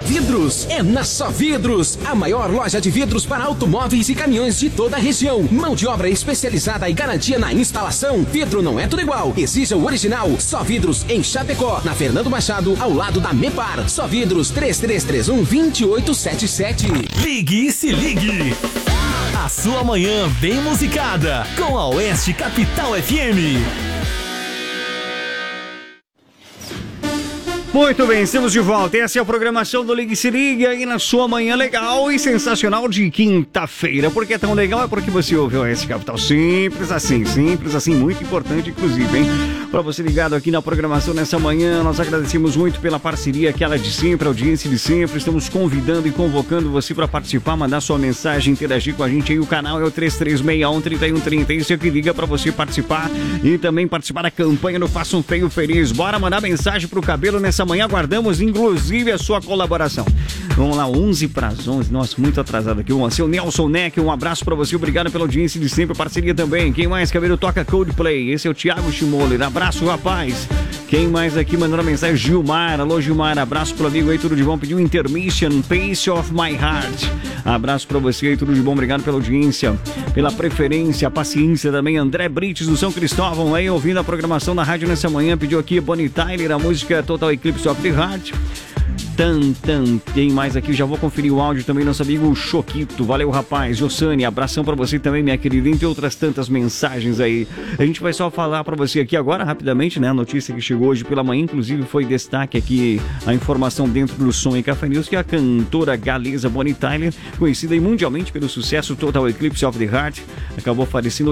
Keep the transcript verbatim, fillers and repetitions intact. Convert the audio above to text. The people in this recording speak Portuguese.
Vidros. É na Só Vidros, a maior loja de vidros para automóveis e caminhões de toda a região. Mão de obra especializada e garantia na instalação. Vidro não é tudo igual. Exija o original. Só Vidros em Chapecó, na Fernando Machado, ao lado da Mepar. Só Vidros três três três um, dois oito sete sete. Ligue e se ligue. A sua manhã bem musicada com a Oeste Capital F M. Muito bem, estamos de volta. Essa é a programação do Ligue Se Ligue aí na sua manhã legal e sensacional de quinta-feira. Por que é tão legal? É porque você ouve o Oeste Capital. Simples assim, simples assim, muito importante inclusive, hein? Para você ligado aqui na programação nessa manhã, nós agradecemos muito pela parceria, aquela de sempre, a audiência de sempre. Estamos convidando e convocando você para participar, mandar sua mensagem, interagir com a gente aí. O canal é o três três seis um, três um três zero. Isso é que liga para você participar e também participar da campanha do Faça um Feio Feliz. Bora mandar mensagem pro cabelo nessa manhã, aguardamos inclusive a sua colaboração. Vamos lá, onze para as onze, nossa, muito atrasado aqui. O seu Nelson Neck, um abraço para você, obrigado pela audiência de sempre, parceria também. Quem mais? Cabelo toca Coldplay, esse é o Thiago Schmoller, abraço rapaz. Quem mais aqui mandando mensagem? Gilmar, alô Gilmar, abraço pro amigo aí, tudo de bom, pediu Intermission, Pace of My Heart. Abraço pra você aí, tudo de bom, obrigado pela audiência, pela preferência, paciência também. André Brites do São Cristóvão aí, ouvindo a programação da rádio nessa manhã, pediu aqui Bonnie Tyler, a música Total Eclipse of the Heart. Tan, tan, tem mais aqui, já vou conferir o áudio também, nosso amigo Choquito, valeu rapaz, Jossane, abração pra você também, minha querida, entre outras tantas mensagens aí. A gente vai só falar pra você aqui agora, rapidamente, né, a notícia que chegou hoje pela manhã, inclusive foi destaque aqui, a informação dentro do Som e Café News, que a cantora galesa Bonnie Tyler, conhecida mundialmente pelo sucesso Total Eclipse of the Heart, acabou falecendo